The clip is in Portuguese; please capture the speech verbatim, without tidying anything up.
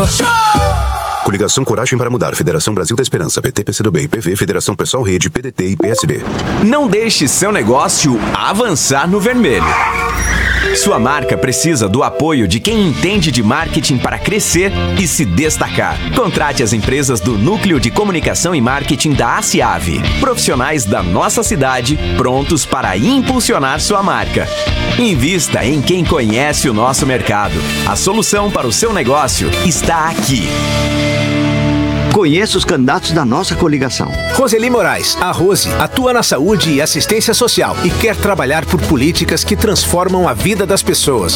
Show! Coligação Coragem para Mudar, Federação Brasil da Esperança, P T, P C do B, P V, Federação Pessoal Rede, P D T e P S B. Não deixe seu negócio avançar no vermelho. Sua marca precisa do apoio de quem entende de marketing para crescer e se destacar. Contrate as empresas do Núcleo de Comunicação e Marketing da ACIAV. Profissionais da nossa cidade prontos para impulsionar sua marca. Invista em quem conhece o nosso mercado. A solução para o seu negócio está aqui. Conheça os candidatos da nossa coligação. Roseli Moraes, a Rose, atua na saúde e assistência social e quer trabalhar por políticas que transformam a vida das pessoas.